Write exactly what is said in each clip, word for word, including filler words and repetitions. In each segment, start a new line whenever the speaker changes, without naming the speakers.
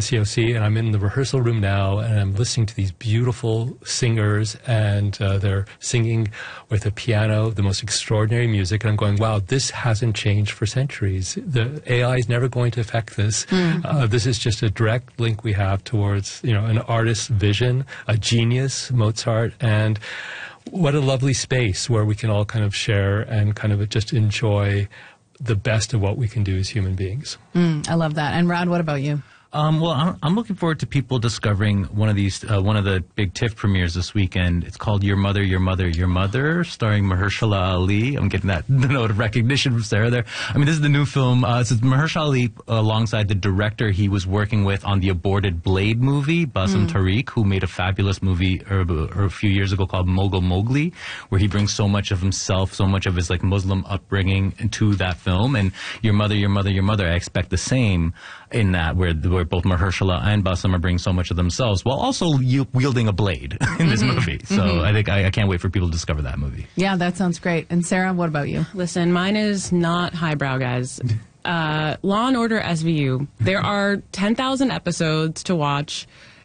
C O C, and I'm in the rehearsal room now, and I'm listening to these beautiful singers, and uh, they're singing with a piano, the most extraordinary music, and I'm going, wow, this hasn't changed for centuries. The A I is never going to affect this. Mm. Uh, this is just a direct link we have towards, you know, an artist's vision, a genius, Mozart, and what a lovely space where we can all kind of share and kind of just enjoy the best of what we can do as human beings.
Mm, I love that. And Rad, what about you?
Um, well, I'm, I'm looking forward to people discovering one of these, uh, one of the big TIFF premieres this weekend. It's called Your Mother, Your Mother, Your Mother, starring Mahershala Ali. I'm getting that note of recognition from Sarah there. I mean, this is the new film. Uh, it's Mahershala Ali alongside the director he was working with on the aborted Blade movie, Bassam mm. Tariq, who made a fabulous movie or, or a few years ago called Mogul Mowgli, where he brings so much of himself, so much of his like Muslim upbringing into that film. And Your Mother, Your Mother, Your Mother, I expect the same in that, where, where both Mahershala and Bassam are bringing so much of themselves while also wielding a blade in this mm-hmm. movie. So mm-hmm. I think I, I can't wait for people to discover that movie.
Yeah, that sounds great. And Sarah, what about you?
Listen, mine is not highbrow, guys. Uh, Law and Order S V U. There are ten thousand episodes to watch.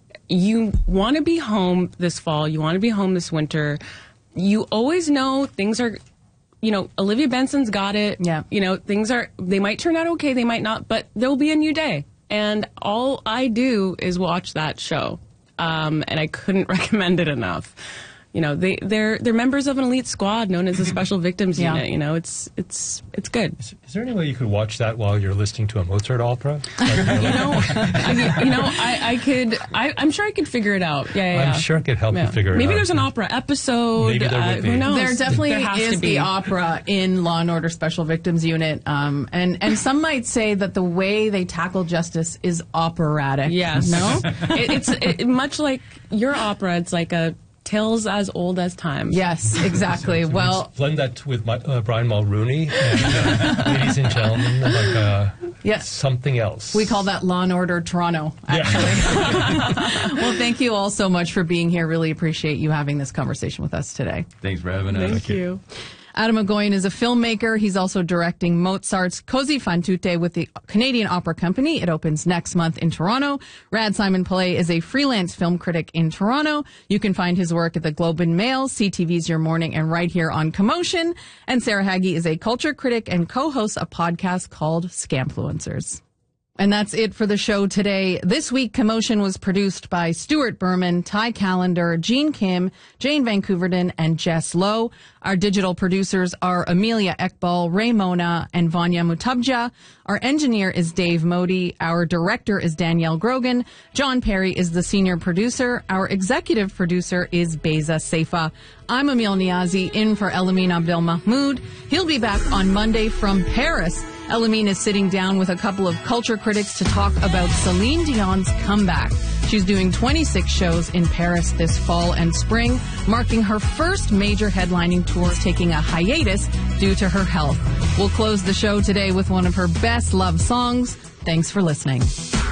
You want to be home this fall. You want to be home this winter. You always know things are... You know, Olivia Benson's got it.
Yeah.
You know, things are, they might turn out okay, they might not, but there'll be a new day. And all I do is watch that show. Um, and I couldn't recommend it enough. You know, they, they're they're members of an elite squad known as the Special Victims
yeah.
Unit. You know, it's it's it's good.
Is, is there any way you could watch that while you're listening to a Mozart opera? Like,
you know, I, you know, I, I could. I, I'm sure I could figure it out. Yeah, yeah.
I'm
yeah.
sure I could help
yeah.
you figure it
Maybe
out.
Maybe there's an opera episode.
Maybe there
uh,
would be.
Who knows?
There definitely
there has
is
to be.
the opera in Law and Order Special Victims Unit, um, and and some might say that the way they tackle justice is operatic.
Yes.
No.
it, it's it, much like your opera. It's like a tales as old as time.
Yes, exactly.
So, so
well,
blend that with my, uh, Brian Mulrooney, and, uh, ladies and gentlemen, like uh,
yeah.
something else.
We call that Law and Order Toronto, actually. Yeah. Well, thank you all so much for being here. Really appreciate you having this conversation with us today.
Thanks for having us.
Thank,
Thank you.
you.
Adam Egoyan is a filmmaker. He's also directing Mozart's Così fan tutte with the Canadian Opera Company. It opens next month in Toronto. Rad Simon Pillay is a freelance film critic in Toronto. You can find his work at the Globe and Mail, C T V's Your Morning, and right here on Commotion. And Sarah Haggie is a culture critic and co-hosts a podcast called Scamfluencers. And that's it for the show today. This week, Commotion was produced by Stuart Berman, Ty Callender, Jean Kim, Jane Van Couverden, and Jess Lowe. Our digital producers are Amelia Ekbal, Ray Mona, and Vanya Mutabja. Our engineer is Dave Modi. Our director is Danielle Grogan. John Perry is the senior producer. Our executive producer is Beza Seifa. I'm Emil Niazi, in for Elamin Abdel Mahmoud. He'll be back on Monday from Paris. Elamin is sitting down with a couple of culture critics to talk about Celine Dion's comeback. She's doing twenty-six shows in Paris this fall and spring, marking her first major headlining tour, taking a hiatus due to her health. We'll close the show today with one of her best loved songs. Thanks for listening.